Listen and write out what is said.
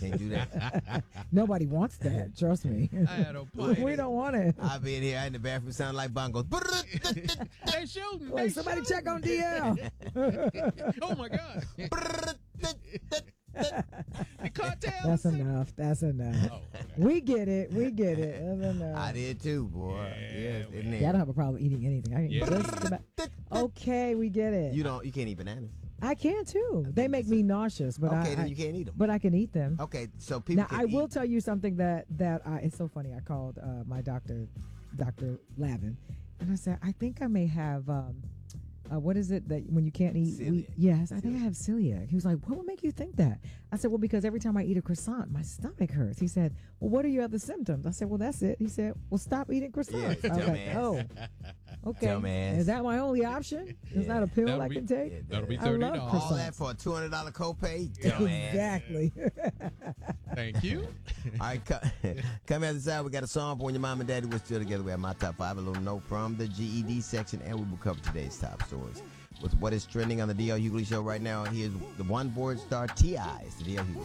Can't do that. Nobody wants that. Trust me. I had a play. We don't want it. I'll be in here in the bathroom sound like bongos. They shooting. Like, They somebody shooting. check on DL. Oh my God. The cartel. That's enough. That's enough. Oh, okay. We get it. We get it. That's enough. I did too, boy. Yes, isn't Yeah, I don't it? have a problem eating anything. I can Yeah. just about. Okay, we get it. You can't eat bananas. I can too. They make me nauseous, but Okay, I then you can't eat them. But I can eat them. Okay, so people Now can I will eat. tell you something that it's so funny. I called my doctor, Dr. Lavin, and I said I think I may have what is it that when you can't eat wheat? Celiac. Yes, I think I have celiac. He was like, what would make you think that? I said, well, because every time I eat a croissant, my stomach hurts. He said, well, what are your other symptoms? I said, well, that's it. He said, well, stop eating croissants. Yeah, I was like, dumbass. oh, okay. Dumbass. Is that my only option? Is that a pill That'll I be- can take? Yeah, That'll be I love $30. All croissants. that for a $200 copay? Dumbass. Exactly. Thank you. All right, come out the side. We got a song for when your mom and daddy were still together. We have my top 5, a little note from the GED section, and we will cover today's top stories. With what is trending on the DL Hughley Show right now, here's the one board star T.I. It's the DL Hughley